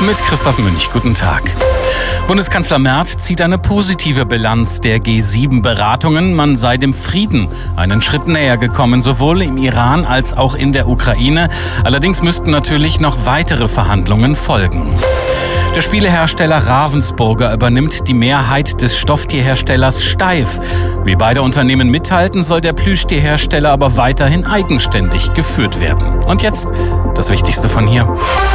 Mit Christoph Münch. Guten Tag. Bundeskanzler Merz zieht eine positive Bilanz der G7-Beratungen. Man sei dem Frieden einen Schritt näher gekommen, sowohl im Iran als auch in der Ukraine. Allerdings müssten natürlich noch weitere Verhandlungen folgen. Der Spielehersteller Ravensburger übernimmt die Mehrheit des Stofftierherstellers Steiff. Wie beide Unternehmen mitteilten, soll der Plüschtierhersteller aber weiterhin eigenständig geführt werden. Und jetzt das Wichtigste von hier.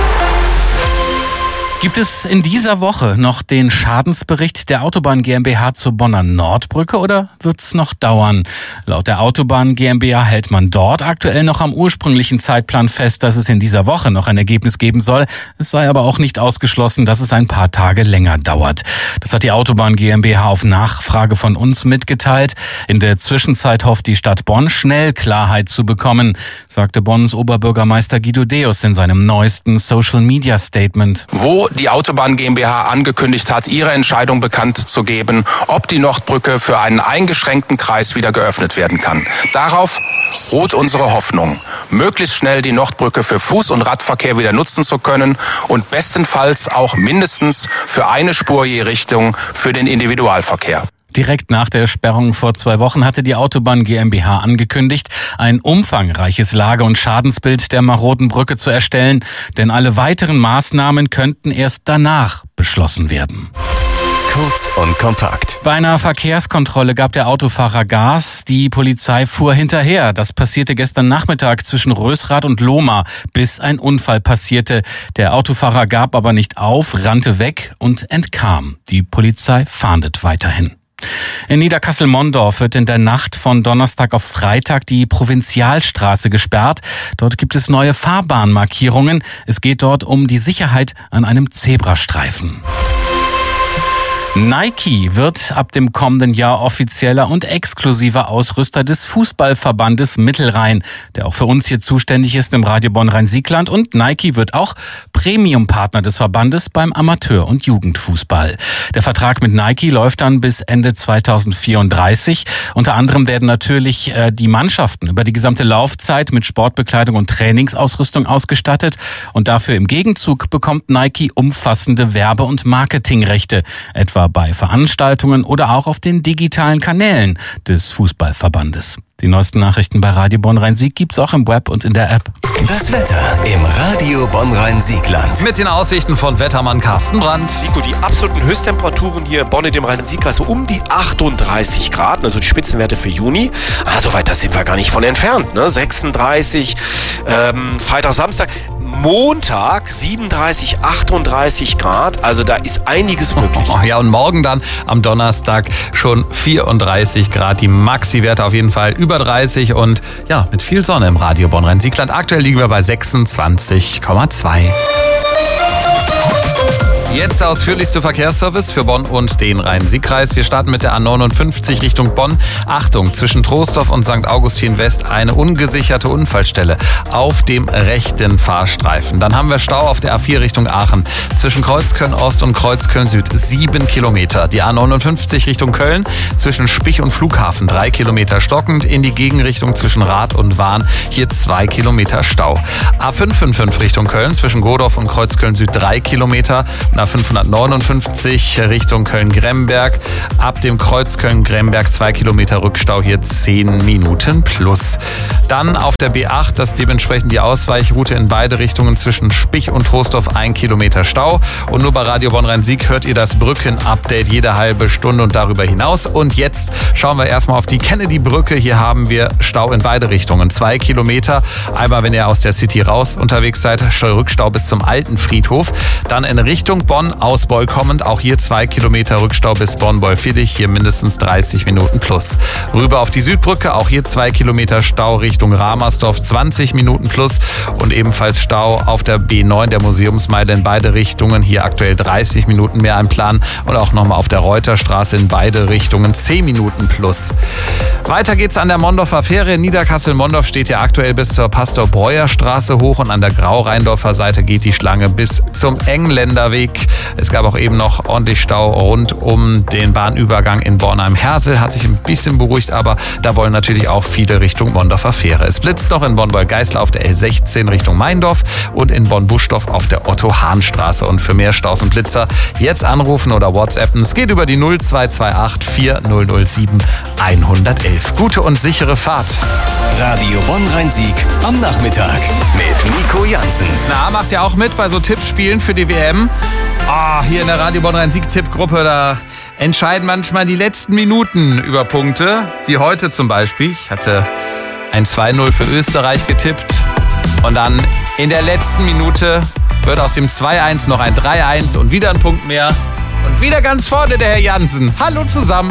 Gibt es in dieser Woche noch den Schadensbericht der Autobahn GmbH zur Bonner Nordbrücke oder wird's noch dauern? Laut der Autobahn GmbH hält man dort aktuell noch am ursprünglichen Zeitplan fest, dass es in dieser Woche noch ein Ergebnis geben soll. Es sei aber auch nicht ausgeschlossen, dass es ein paar Tage länger dauert. Das hat die Autobahn GmbH auf Nachfrage von uns mitgeteilt. In der Zwischenzeit hofft die Stadt Bonn, schnell Klarheit zu bekommen, sagte Bonns Oberbürgermeister Guido Deus in seinem neuesten Social-Media-Statement. Wo die Autobahn GmbH angekündigt hat, ihre Entscheidung bekannt zu geben, ob die Nordbrücke für einen eingeschränkten Kreis wieder geöffnet werden kann. Darauf ruht unsere Hoffnung, möglichst schnell die Nordbrücke für Fuß- und Radverkehr wieder nutzen zu können und bestenfalls auch mindestens für eine Spur je Richtung für den Individualverkehr. Direkt nach der Sperrung vor 2 Wochen hatte die Autobahn GmbH angekündigt, ein umfangreiches Lage- und Schadensbild der maroden Brücke zu erstellen, denn alle weiteren Maßnahmen könnten erst danach beschlossen werden. Kurz und kompakt. Bei einer Verkehrskontrolle gab der Autofahrer Gas. Die Polizei fuhr hinterher. Das passierte gestern Nachmittag zwischen Rösrath und Lohmar, bis ein Unfall passierte. Der Autofahrer gab aber nicht auf, rannte weg und entkam. Die Polizei fahndet weiterhin. In Niederkassel-Mondorf wird in der Nacht von Donnerstag auf Freitag die Provinzialstraße gesperrt. Dort gibt es neue Fahrbahnmarkierungen. Es geht dort um die Sicherheit an einem Zebrastreifen. Nike wird ab dem kommenden Jahr offizieller und exklusiver Ausrüster des Fußballverbandes Mittelrhein, der auch für uns hier zuständig ist im Radio Bonn-Rhein-Siegland. Und Nike wird auch Premium-Partner des Verbandes beim Amateur- und Jugendfußball. Der Vertrag mit Nike läuft dann bis Ende 2034. Unter anderem werden natürlich die Mannschaften über die gesamte Laufzeit mit Sportbekleidung und Trainingsausrüstung ausgestattet. Und dafür im Gegenzug bekommt Nike umfassende Werbe- und Marketingrechte, etwa bei Veranstaltungen oder auch auf den digitalen Kanälen des Fußballverbandes. Die neuesten Nachrichten bei Radio Bonn-Rhein-Sieg gibt's auch im Web und in der App. Das Wetter im Radio Bonn-Rhein-Siegland. Mit den Aussichten von Wettermann Carsten Brandt. Nico, die absoluten Höchsttemperaturen hier in Bonn in dem Rhein-Sieg-Kreis so um die 38 Grad, also die Spitzenwerte für Juni. So weit, da sind wir gar nicht von entfernt, ne? 36, Freitag, Samstag. Montag 37, 38 Grad, also da ist einiges möglich. Ja, und morgen dann am Donnerstag schon 34 Grad, die Maxi-Werte auf jeden Fall über 30 und ja, mit viel Sonne im Radio Bonn-Rhein-Siegland. Aktuell liegen wir bei 26,2. Jetzt der ausführlichste Verkehrsservice für Bonn und den Rhein-Sieg-Kreis. Wir starten mit der A59 Richtung Bonn. Achtung, zwischen Troisdorf und St. Augustin West eine ungesicherte Unfallstelle auf dem rechten Fahrstreifen. Dann haben wir Stau auf der A4 Richtung Aachen. Zwischen Kreuzköln Ost und Kreuzköln Süd 7 Kilometer. Die A59 Richtung Köln zwischen Spich und Flughafen 3 Kilometer stockend. In die Gegenrichtung zwischen Rath und Wahn hier 2 Kilometer Stau. A555 Richtung Köln zwischen Godorf und Kreuzköln Süd 3 Kilometer. A559 Richtung Köln-Gremberg. Ab dem Kreuz Köln-Gremberg 2 Kilometer Rückstau, hier 10 Minuten plus. Dann auf der B8, das dementsprechend die Ausweichroute in beide Richtungen zwischen Spich und Troisdorf 1 Kilometer Stau. Und nur bei Radio Bonn-Rhein-Sieg hört ihr das Brücken-Update jede halbe Stunde und darüber hinaus. Und jetzt schauen wir erstmal auf die Kennedy-Brücke. Hier haben wir Stau in beide Richtungen. 2 Kilometer. Einmal, wenn ihr aus der City raus unterwegs seid, Rückstau bis zum Alten Friedhof. Dann in Richtung Bonn aus Beul kommend, auch hier 2 Kilometer Rückstau bis Bonn-Beul-Villig, hier mindestens 30 Minuten plus. Rüber auf die Südbrücke, auch hier 2 Kilometer Stau Richtung Ramersdorf, 20 Minuten plus und ebenfalls Stau auf der B9, der Museumsmeile in beide Richtungen, hier aktuell 30 Minuten mehr im Plan und auch nochmal auf der Reuterstraße in beide Richtungen 10 Minuten plus. Weiter geht's an der Mondorfer Fähre. Niederkassel-Mondorf steht ja aktuell bis zur Pastor-Breuer-Straße hoch und an der Grau-Rheindorfer Seite geht die Schlange bis zum Engländerweg. Es gab auch eben noch ordentlich Stau rund um den Bahnübergang in Bornheim-Hersel. Hat sich ein bisschen beruhigt, aber da wollen natürlich auch viele Richtung Mondorfer Fähre. Es blitzt noch in Bonn-Wolgeißler auf der L16 Richtung Meindorf und in Bonn-Buschdorf auf der Otto-Hahn-Straße. Und für mehr Staus und Blitzer jetzt anrufen oder WhatsAppen. Es geht über die 0228 4007 111. Gute und sichere Fahrt. Radio Bonn-Rhein-Sieg am Nachmittag mit Nico Jansen. Na, macht ihr auch mit bei so Tippspielen für die WM? Hier in der Radio Bonn-Rhein-Sieg-Tippgruppe, da entscheiden manchmal die letzten Minuten über Punkte. Wie heute zum Beispiel. Ich hatte ein 2-0 für Österreich getippt. Und dann in der letzten Minute wird aus dem 2-1 noch ein 3-1 und wieder ein Punkt mehr. Und wieder ganz vorne der Herr Jansen. Hallo zusammen.